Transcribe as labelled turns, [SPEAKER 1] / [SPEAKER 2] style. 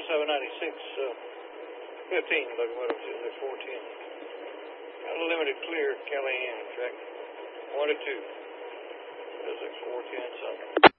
[SPEAKER 1] 796, 15 locomotives in there, 410. Got a limited clear at Callahan, track 1 to 2. That's like 410 something.